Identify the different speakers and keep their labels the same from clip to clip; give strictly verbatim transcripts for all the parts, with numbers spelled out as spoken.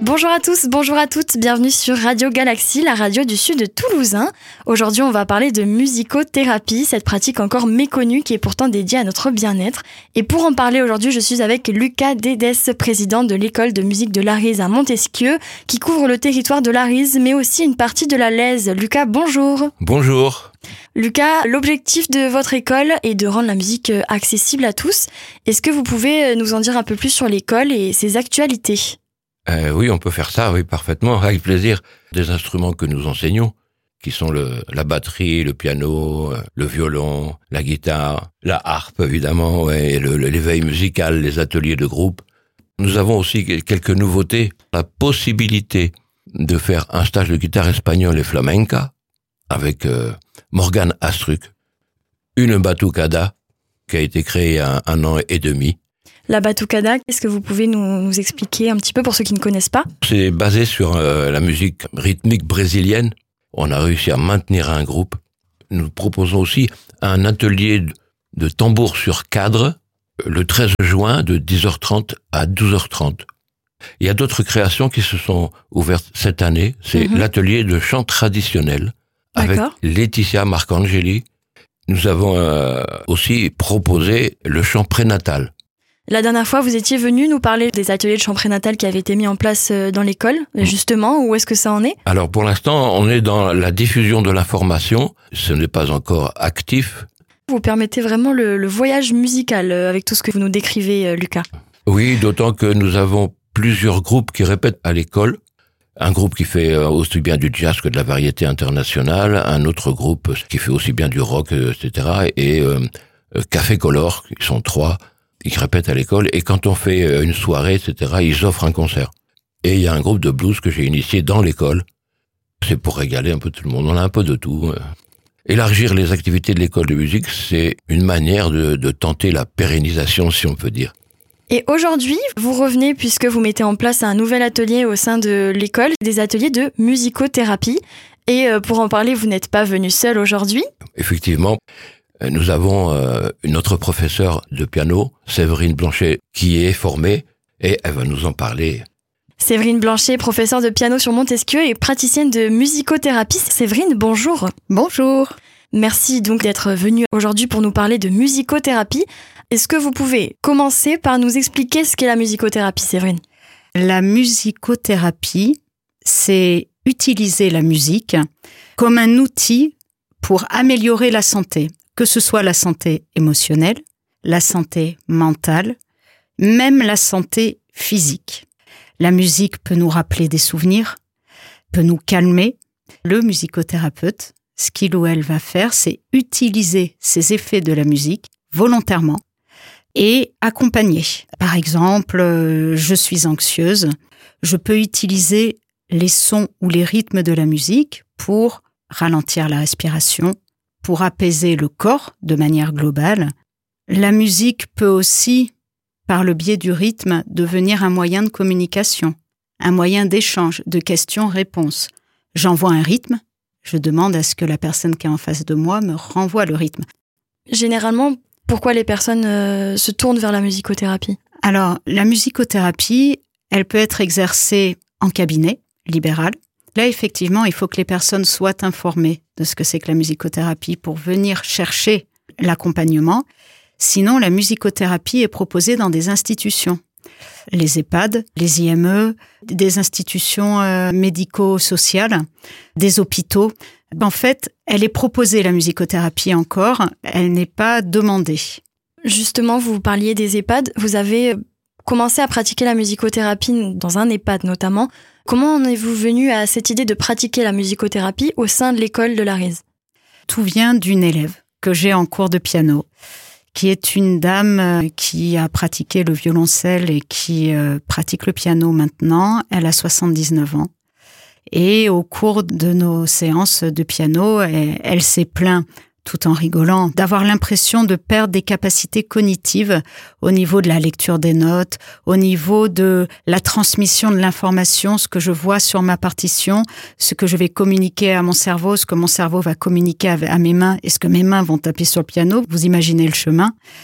Speaker 1: Bonjour à tous, bonjour à toutes, bienvenue sur Radio Galaxie, la radio du sud toulousain. Aujourd'hui, on va parler de musicothérapie, cette pratique encore méconnue qui est pourtant dédiée à notre bien-être. Et pour en parler aujourd'hui, je suis avec Lucas Dédès, président de l'école de musique de l'Arize à Montesquieu, qui couvre le territoire de l'Arize, mais aussi une partie de la Lèze. Lucas, bonjour.
Speaker 2: Bonjour.
Speaker 1: Lucas, l'objectif de votre école est de rendre la musique accessible à tous. Est-ce que vous pouvez nous en dire un peu plus sur l'école et ses actualités ?
Speaker 2: Euh, oui, on peut faire ça, oui, parfaitement, avec plaisir. Des instruments que nous enseignons, qui sont le, la batterie, le piano, le violon, la guitare, la harpe, évidemment, ouais, et le, l'éveil musical, les ateliers de groupe. Nous avons aussi quelques nouveautés. La possibilité de faire un stage de guitare espagnole et flamenca avec euh, Morgan Astruc. Une batucada qui a été créée il y a un, un an et demi.
Speaker 1: La batucada, est-ce que vous pouvez nous, nous expliquer un petit peu pour ceux qui ne connaissent pas ?
Speaker 2: C'est basé sur euh, la musique rythmique brésilienne. On a réussi à maintenir un groupe. Nous proposons aussi un atelier de tambour sur cadre le treize juin de dix heures trente à douze heures trente. Il y a d'autres créations qui se sont ouvertes cette année. C'est mm-hmm. l'atelier de chant traditionnel avec
Speaker 1: D'accord.
Speaker 2: Laetitia Marcangeli. Nous avons euh, aussi proposé le chant prénatal.
Speaker 1: La dernière fois, vous étiez venu nous parler des ateliers de chant prénatal qui avaient été mis en place dans l'école, justement. Où est-ce que ça en est ?
Speaker 2: Alors, pour l'instant, on est dans la diffusion de l'information. Ce n'est pas encore actif.
Speaker 1: Vous permettez vraiment le, le voyage musical avec tout ce que vous nous décrivez, Lucas.
Speaker 2: Oui, d'autant que nous avons plusieurs groupes qui répètent à l'école. Un groupe qui fait aussi bien du jazz que de la variété internationale. Un autre groupe qui fait aussi bien du rock, et cetera. Et euh, Café Color, qui sont trois. Ils répètent à l'école, et quand on fait une soirée, et cetera, ils offrent un concert. Et il y a un groupe de blues que j'ai initié dans l'école. C'est pour régaler un peu tout le monde. On a un peu de tout. Élargir les activités de l'école de musique, c'est une manière de, de tenter la pérennisation, si on peut dire.
Speaker 1: Et aujourd'hui, vous revenez puisque vous mettez en place un nouvel atelier au sein de l'école, des ateliers de musicothérapie. Et pour en parler, vous n'êtes pas venu seul aujourd'hui.
Speaker 2: Effectivement. Nous avons euh, notre professeure de piano, Séverine Blanchet, qui est formée, et elle va nous en parler.
Speaker 1: Séverine Blanchet, professeure de piano sur Montesquieu et praticienne de musicothérapie. Séverine, bonjour.
Speaker 3: Bonjour.
Speaker 1: Merci donc d'être venue aujourd'hui pour nous parler de musicothérapie. Est-ce que vous pouvez commencer par nous expliquer ce qu'est la musicothérapie, Séverine ?
Speaker 3: La musicothérapie, c'est utiliser la musique comme un outil pour améliorer la santé. Que ce soit la santé émotionnelle, la santé mentale, même la santé physique. La musique peut nous rappeler des souvenirs, peut nous calmer. Le musicothérapeute, ce qu'il ou elle va faire, c'est utiliser ces effets de la musique volontairement et accompagner. Par exemple, je suis anxieuse, je peux utiliser les sons ou les rythmes de la musique pour ralentir la respiration, pour apaiser le corps de manière globale. La musique peut aussi, par le biais du rythme, devenir un moyen de communication, un moyen d'échange, de questions-réponses. J'envoie un rythme, je demande à ce que la personne qui est en face de moi me renvoie le rythme.
Speaker 1: Généralement, pourquoi les personnes euh, se tournent vers la musicothérapie ?
Speaker 3: Alors, la musicothérapie, elle peut être exercée en cabinet, libéral. Là, effectivement, il faut que les personnes soient informées de ce que c'est que la musicothérapie pour venir chercher l'accompagnement. Sinon, la musicothérapie est proposée dans des institutions. Les EHPAD, les I M E, des institutions euh, médico-sociales, des hôpitaux. En fait, elle est proposée, la musicothérapie encore, elle n'est pas demandée.
Speaker 1: Justement, vous parliez des EHPAD. Vous avez commencé à pratiquer la musicothérapie dans un EHPAD notamment. Comment en êtes-vous venu à cette idée de pratiquer la musicothérapie au sein de l'école de l'Arize ?
Speaker 3: Tout vient d'une élève que j'ai en cours de piano, qui est une dame qui a pratiqué le violoncelle et qui euh, pratique le piano maintenant. Elle a soixante-dix-neuf ans. Et au cours de nos séances de piano, elle, elle s'est plainte, tout en rigolant, d'avoir l'impression de perdre des capacités cognitives au niveau de la lecture des notes, au niveau de la transmission de l'information, ce que je vois sur ma partition, ce que je vais communiquer à mon cerveau, ce que mon cerveau va communiquer à mes mains et ce que mes mains vont taper sur le piano. Vous imaginez le chemin.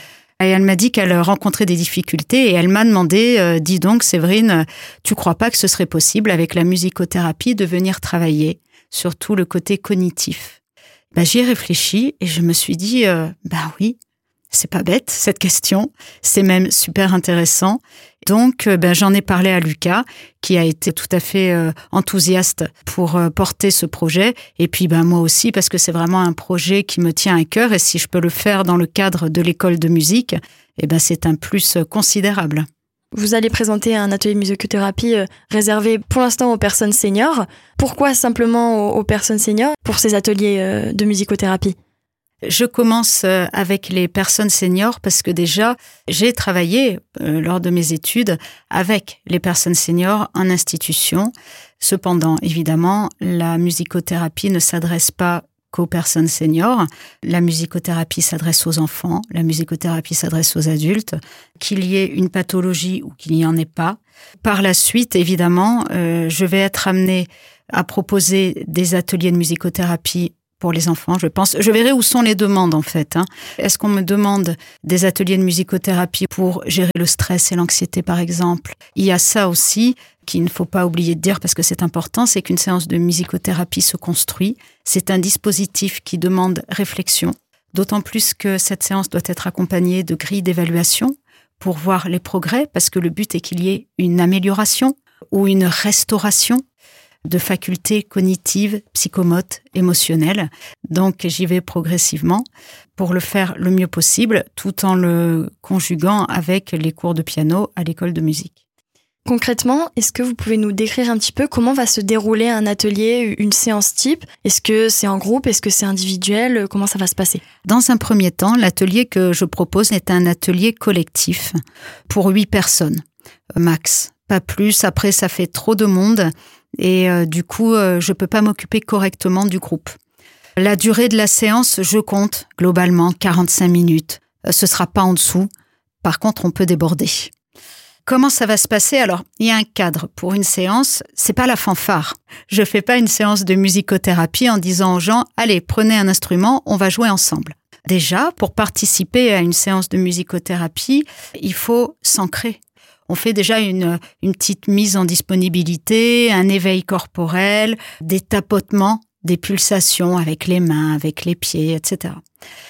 Speaker 3: Et elle m'a dit qu'elle rencontrait des difficultés et elle m'a demandé, euh, dis donc Séverine, tu crois pas que ce serait possible avec la musicothérapie de venir travailler sur tout le côté cognitif? Ben, j'y ai réfléchi et je me suis dit, euh, ben oui, c'est pas bête cette question, c'est même super intéressant. Donc, ben, j'en ai parlé à Lucas, qui a été tout à fait euh, enthousiaste pour euh, porter ce projet. Et puis, ben, moi aussi, parce que c'est vraiment un projet qui me tient à cœur. Et si je peux le faire dans le cadre de l'école de musique, eh ben, c'est un plus considérable.
Speaker 1: Vous allez présenter un atelier de musicothérapie euh, réservé pour l'instant aux personnes seniors. Pourquoi simplement aux, aux personnes seniors pour ces ateliers euh, de musicothérapie?
Speaker 3: Je commence avec les personnes seniors parce que déjà, j'ai travaillé euh, lors de mes études avec les personnes seniors en institution. Cependant, évidemment, la musicothérapie ne s'adresse pas qu'aux personnes seniors. La musicothérapie s'adresse aux enfants, la musicothérapie s'adresse aux adultes. Qu'il y ait une pathologie ou qu'il n'y en ait pas. Par la suite, évidemment, euh, je vais être amenée à proposer des ateliers de musicothérapie pour les enfants, je pense. Je verrai où sont les demandes, en fait. Hein. Est-ce qu'on me demande des ateliers de musicothérapie pour gérer le stress et l'anxiété, par exemple? Il y a ça aussi qu'il ne faut pas oublier de dire parce que c'est important, c'est qu'une séance de musicothérapie se construit. C'est un dispositif qui demande réflexion, d'autant plus que cette séance doit être accompagnée de grilles d'évaluation pour voir les progrès, parce que le but est qu'il y ait une amélioration ou une restauration de facultés cognitives, psychomotes, émotionnelles. Donc, j'y vais progressivement pour le faire le mieux possible, tout en le conjuguant avec les cours de piano à l'école de musique.
Speaker 1: Concrètement, est-ce que vous pouvez nous décrire un petit peu comment va se dérouler un atelier, une séance type? Est-ce que c'est en groupe? Est-ce que c'est individuel? Comment ça va se passer?
Speaker 3: Dans un premier temps, l'atelier que je propose est un atelier collectif pour huit personnes, max. Pas plus, après ça fait trop de monde. Et euh, du coup, euh, je peux pas m'occuper correctement du groupe. La durée de la séance, je compte globalement quarante-cinq minutes. Euh, ce sera pas en dessous. Par contre, on peut déborder. Comment ça va se passer? Alors, il y a un cadre pour une séance. C'est pas la fanfare. Je fais pas une séance de musicothérapie en disant aux gens « Allez, prenez un instrument, on va jouer ensemble ». Déjà, pour participer à une séance de musicothérapie, il faut s'ancrer. On fait déjà une, une petite mise en disponibilité, un éveil corporel, des tapotements, des pulsations avec les mains, avec les pieds, et cetera.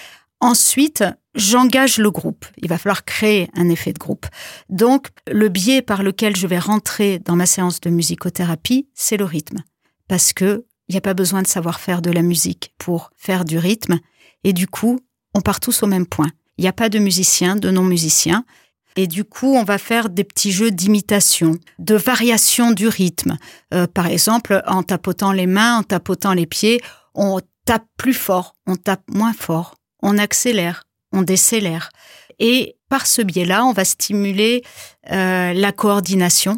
Speaker 3: Ensuite, j'engage le groupe. Il va falloir créer un effet de groupe. Donc, le biais par lequel je vais rentrer dans ma séance de musicothérapie, c'est le rythme. Parce que il n'y a pas besoin de savoir faire de la musique pour faire du rythme. Et du coup, on part tous au même point. Il n'y a pas de musiciens, de non-musiciens. Et du coup, on va faire des petits jeux d'imitation, de variation du rythme. Euh, par exemple, en tapotant les mains, en tapotant les pieds, on tape plus fort, on tape moins fort, on accélère, on décélère. Et par ce biais-là, on va stimuler euh, la coordination,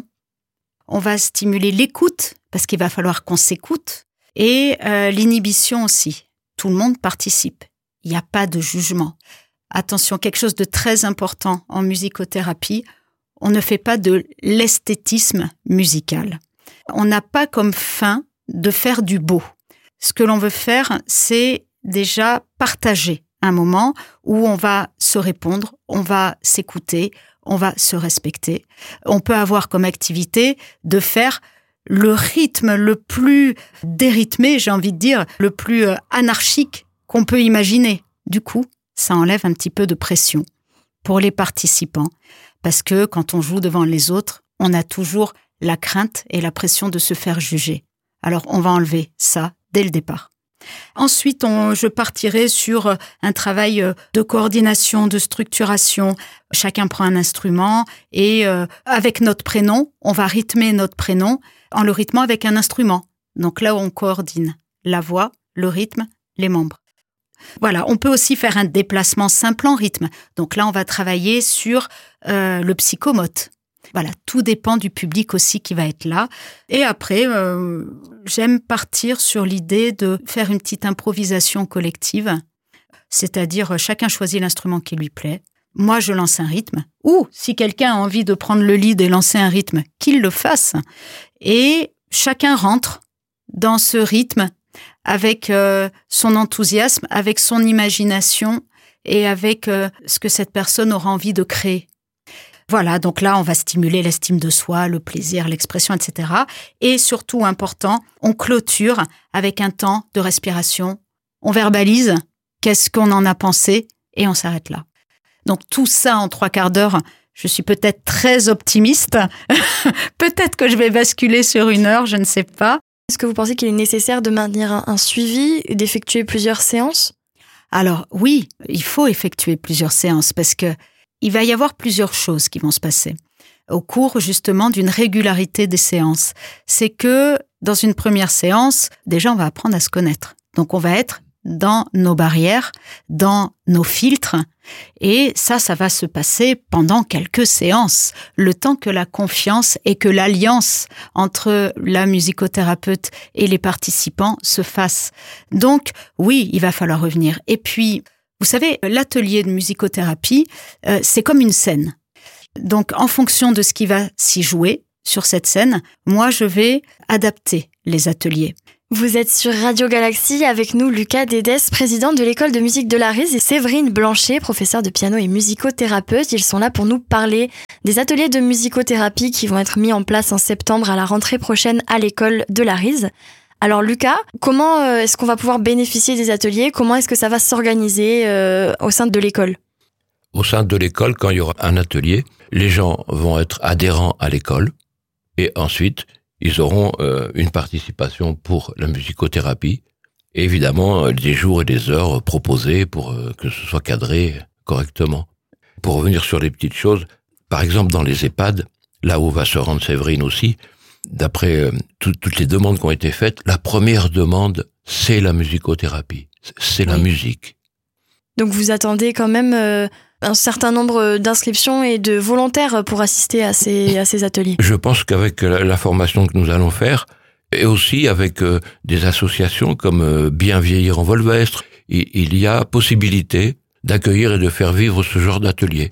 Speaker 3: on va stimuler l'écoute, parce qu'il va falloir qu'on s'écoute, et euh, l'inhibition aussi. Tout le monde participe, il n'y a pas de jugement. Attention, quelque chose de très important en musicothérapie, on ne fait pas de l'esthétisme musical. On n'a pas comme fin de faire du beau. Ce que l'on veut faire, c'est déjà partager un moment où on va se répondre, on va s'écouter, on va se respecter. On peut avoir comme activité de faire le rythme le plus dérythmé, j'ai envie de dire, le plus anarchique qu'on peut imaginer. Du coup, ça enlève un petit peu de pression pour les participants. Parce que quand on joue devant les autres, on a toujours la crainte et la pression de se faire juger. Alors, on va enlever ça dès le départ. Ensuite, on, je partirai sur un travail de coordination, de structuration. Chacun prend un instrument et euh, avec notre prénom, on va rythmer notre prénom en le rythmant avec un instrument. Donc là où on coordine la voix, le rythme, les membres. Voilà, on peut aussi faire un déplacement simple en rythme. Donc là, on va travailler sur euh, le psychomote. Voilà, tout dépend du public aussi qui va être là. Et après, euh, j'aime partir sur l'idée de faire une petite improvisation collective. C'est-à-dire, chacun choisit l'instrument qui lui plaît. Moi, je lance un rythme. Ou, si quelqu'un a envie de prendre le lead et lancer un rythme, qu'il le fasse. Et chacun rentre dans ce rythme avec euh, son enthousiasme, avec son imagination et avec euh, ce que cette personne aura envie de créer. Voilà, donc là, on va stimuler l'estime de soi, le plaisir, l'expression, et cetera. Et surtout, important, on clôture avec un temps de respiration. On verbalise qu'est-ce qu'on en a pensé et on s'arrête là. Donc tout ça en trois quarts d'heure, je suis peut-être très optimiste. Peut-être que je vais basculer sur une heure, je ne sais pas.
Speaker 1: Est-ce que vous pensez qu'il est nécessaire de maintenir un, un suivi et d'effectuer plusieurs séances ?
Speaker 3: Alors oui, il faut effectuer plusieurs séances parce que il va y avoir plusieurs choses qui vont se passer au cours justement d'une régularité des séances. C'est que dans une première séance, déjà on va apprendre à se connaître. Donc on va être dans nos barrières, dans nos filtres. Et ça, ça va se passer pendant quelques séances, le temps que la confiance et que l'alliance entre la musicothérapeute et les participants se fasse. Donc, oui, il va falloir revenir. Et puis, vous savez, l'atelier de musicothérapie, euh, c'est comme une scène. Donc, en fonction de ce qui va s'y jouer sur cette scène, moi, je vais adapter les ateliers.
Speaker 1: Vous êtes sur Radio Galaxie avec nous, Lucas Dédès, président de l'école de musique de l'Arise, et Séverine Blanchet, professeure de piano et musicothérapeute. Ils sont là pour nous parler des ateliers de musicothérapie qui vont être mis en place en septembre à la rentrée prochaine à l'école de l'Arise. Alors Lucas, comment est-ce qu'on va pouvoir bénéficier des ateliers ? Comment est-ce que ça va s'organiser euh, au sein de l'école ?
Speaker 2: Au sein de l'école, quand il y aura un atelier, les gens vont être adhérents à l'école et ensuite ils auront euh, une participation pour la musicothérapie et évidemment euh, des jours et des heures proposés pour euh, que ce soit cadré correctement. Pour revenir sur les petites choses, par exemple dans les EHPAD, là où va se rendre Séverine aussi, d'après euh, tout, toutes les demandes qui ont été faites, la première demande, c'est la musicothérapie, c'est la
Speaker 1: oui.
Speaker 2: musique.
Speaker 1: Donc vous attendez quand même euh, un certain nombre d'inscriptions et de volontaires pour assister à ces, à ces ateliers.
Speaker 2: Je pense qu'avec la, la formation que nous allons faire, et aussi avec euh, des associations comme euh, Bien Vieillir en Volvestre, il, il y a possibilité d'accueillir et de faire vivre ce genre d'atelier.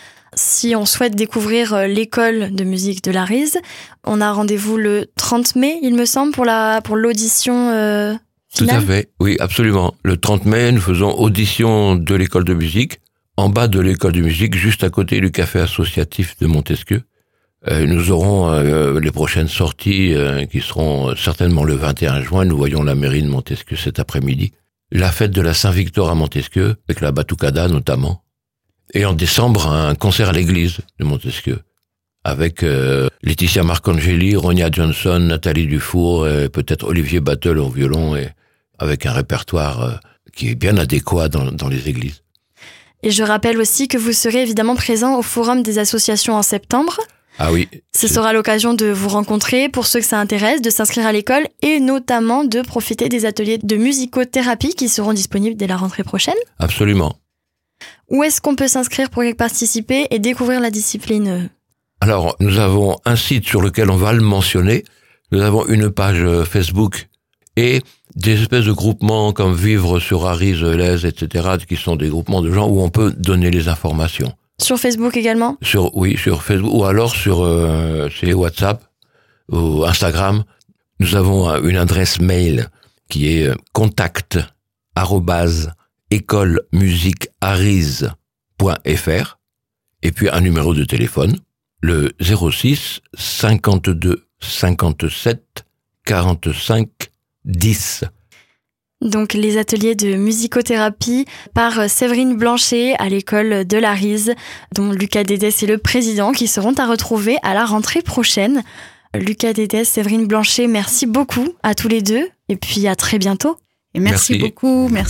Speaker 1: Si on souhaite découvrir l'école de musique de l'Arise, on a rendez-vous le trente mai, il me semble, pour la pour l'audition euh, finale.
Speaker 2: Tout à fait, oui, absolument. Le trente mai, nous faisons audition de l'école de musique, en bas de l'école de musique, juste à côté du café associatif de Montesquieu. Euh, nous aurons euh, les prochaines sorties euh, qui seront certainement le vingt et un juin. Nous voyons la mairie de Montesquieu cet après-midi. La fête de la Saint-Victor à Montesquieu, avec la Batucada notamment. Et en décembre, un concert à l'église de Montesquieu, avec euh, Laetitia Marcangeli, Ronia Johnson, Nathalie Dufour, et peut-être Olivier Battle au violon, et avec un répertoire euh, qui est bien adéquat dans, dans les églises.
Speaker 1: Et je rappelle aussi que vous serez évidemment présent au Forum des associations en septembre.
Speaker 2: Ah oui.
Speaker 1: Ce sera l'occasion de vous rencontrer pour ceux que ça intéresse, de s'inscrire à l'école et notamment de profiter des ateliers de musicothérapie qui seront disponibles dès la rentrée prochaine.
Speaker 2: Absolument.
Speaker 1: Où est-ce qu'on peut s'inscrire pour y participer et découvrir la discipline ?
Speaker 2: Alors, nous avons un site sur lequel on va le mentionner. Nous avons une page Facebook et des espèces de groupements comme Vivre sur Arise, Lez, et cetera, qui sont des groupements de gens où on peut donner les informations.
Speaker 1: Sur Facebook également ?
Speaker 2: Sur, oui, sur Facebook, ou alors sur euh, chez WhatsApp ou Instagram. Nous avons une adresse mail qui est contact arobase école musique arise point f r et puis un numéro de téléphone, le zéro six cinquante-deux cinquante-sept quarante-cinq dix.
Speaker 1: Donc les ateliers de musicothérapie par Séverine Blanchet à l'école de l'Arise, dont Lucas Dédès est le président, qui seront à retrouver à la rentrée prochaine. Lucas Dédès, Séverine Blanchet, merci beaucoup à tous les deux et puis à très bientôt.
Speaker 3: Et merci, merci. beaucoup. Merci.